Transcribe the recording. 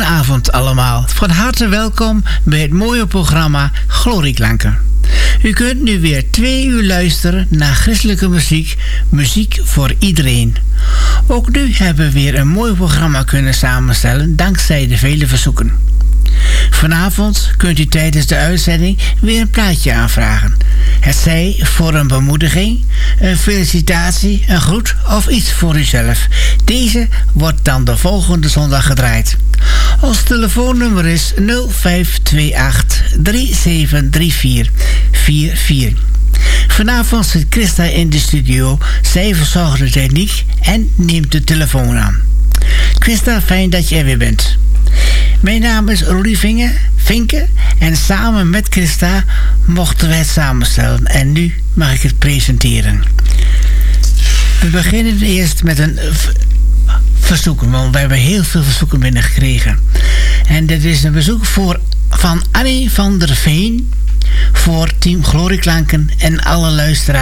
Goedenavond allemaal. Van harte welkom bij het mooie programma Glorieklanken. U kunt nu weer 2 uur luisteren naar christelijke muziek, muziek voor iedereen. Ook nu hebben we weer een mooi programma kunnen samenstellen dankzij de vele verzoeken. Vanavond kunt u tijdens de uitzending weer een plaatje aanvragen. Het zij voor een bemoediging, een felicitatie, een groet of iets voor uzelf. Deze wordt dan de volgende zondag gedraaid. Ons telefoonnummer is 0528 373444. Vanavond zit Christa in de studio. Zij verzorgt de techniek en neemt de telefoon aan. Christa, fijn dat je er weer bent. Mijn naam is Rudy Vinken en samen met Christa mochten wij het samenstellen. En nu mag ik het presenteren. We beginnen eerst met een verzoeken, want we hebben heel veel verzoeken binnengekregen. En dit is een bezoek van Annie van der Veen voor Team Glorieklanken en alle luisteraars